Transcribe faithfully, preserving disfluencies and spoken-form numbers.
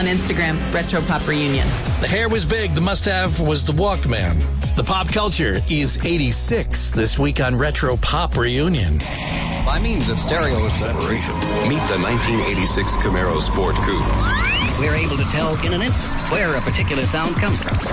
on Instagram, Retro Pop Reunion. The hair was big. The must-have was the Walkman. The pop culture is eighty-six this week on Retro Pop Reunion. By means of stereo separation, meet the nineteen eighty-six Camaro Sport Coupe. We're able to tell in an instant where a particular sound comes from.